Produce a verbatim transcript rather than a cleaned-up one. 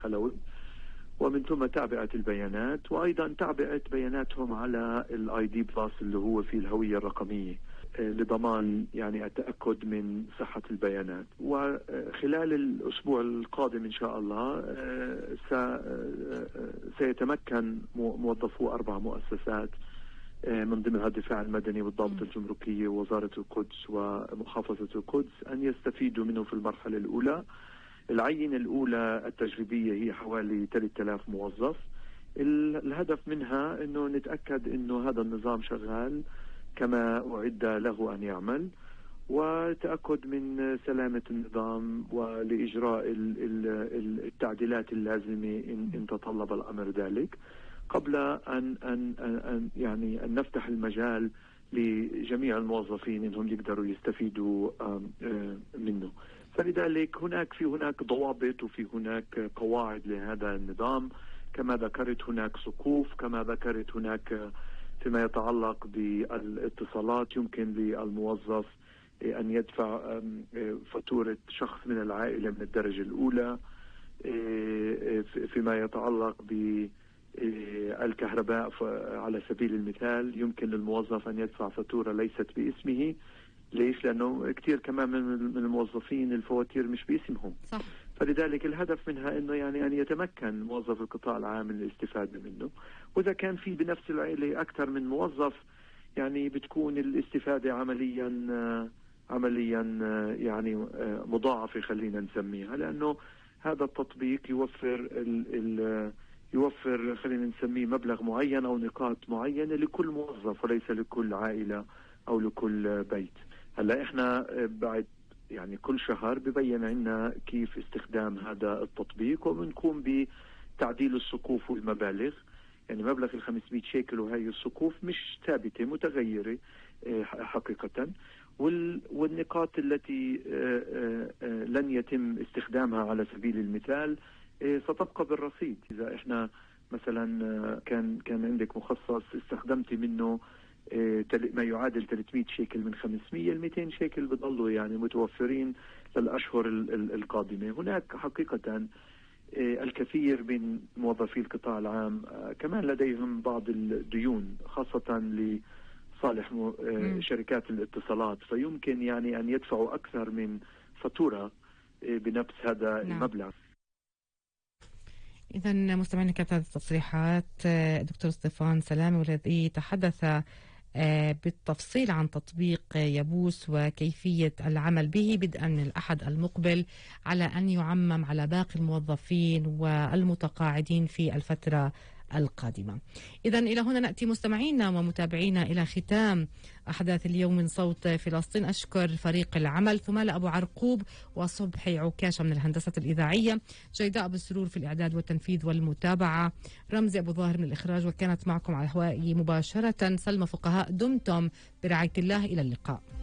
خلوي، ومن ثم تعبئة البيانات، وأيضا تعبئة بياناتهم على الاي دي بلس اللي هو في الهوية الرقمية لضمان يعني التأكد من صحة البيانات. وخلال الأسبوع القادم إن شاء الله سيتمكن موظفو أربع مؤسسات من ضمنها الدفاع المدني والضابطة الجمركية ووزارة القدس ومحافظة القدس أن يستفيدوا منه في المرحلة الأولى. العينة الأولى التجريبية هي حوالي ثلاثة آلاف موظف. الهدف منها أنه نتأكد أنه هذا النظام شغال كما أعد له أن يعمل، وتأكد من سلامة النظام ولإجراء التعديلات اللازمة إن تطلب الأمر ذلك، قبل أن, أن, أن يعني أن نفتح المجال لجميع الموظفين إنهم يقدروا يستفيدوا منه. فلذلك هناك في هناك ضوابط وفي هناك قواعد لهذا النظام، كما ذكرت هناك سقوف، كما ذكرت هناك فيما يتعلق بالاتصالات يمكن للموظف أن يدفع فاتورة شخص من العائلة من الدرجة الأولى. فيما يتعلق بالكهرباء على سبيل المثال يمكن للموظف أن يدفع فاتورة ليست باسمه. ليش؟ لأنه كثير كمان من الموظفين الفواتير مش باسمهم. صح. فلذلك الهدف منها انه يعني ان يتمكن موظف القطاع العام من الاستفادة منه، واذا كان في بنفس العائلة اكثر من موظف يعني بتكون الاستفادة عمليا عمليا يعني مضاعفة خلينا نسميها، لانه هذا التطبيق يوفر ال ال يوفر خلينا نسميه مبلغ معين او نقاط معينة لكل موظف وليس لكل عائلة او لكل بيت. هلا احنا بعد يعني كل شهر ببين عنا كيف استخدام هذا التطبيق، وبنقوم بتعديل السقوف والمبالغ. يعني مبلغ ال خمسمئة شيكل وهي السقوف مش ثابتة، متغيرة حقيقة، والنقاط التي لن يتم استخدامها على سبيل المثال ستبقى بالرصيد. إذا احنا مثلا كان كان عندك مخصص استخدمتي منه ما يعادل ثلاثمئة شيكل من خمسمئة، مئتين شيكل بضلوا يعني متوفرين للأشهر القادمة. هناك حقيقة الكثير من موظفي القطاع العام كمان لديهم بعض الديون، خاصة لصالح شركات الاتصالات، فيمكن يعني أن يدفعوا أكثر من فاتورة بنفس هذا نعم. المبلغ. إذا مستمعينا كانت هذه التصريحات دكتور ستيفان سلامي، والذي تحدث بالتفصيل عن تطبيق يبوس وكيفية العمل به بدءا من الأحد المقبل، على أن يعمم على باقي الموظفين والمتقاعدين في الفترة القادمة. إذا إلى هنا نأتي مستمعينا ومتابعينا إلى ختام أحداث اليوم من صوت فلسطين. أشكر فريق العمل: ثمال أبو عرقوب وصبحي عكاشة من الهندسة الإذاعية، جيداء أبو السرور في الإعداد والتنفيذ والمتابعة، رمزي أبو ظاهر من الإخراج، وكانت معكم على الهواء مباشرة سلمى فقهاء. دمتم برعاية الله، إلى اللقاء.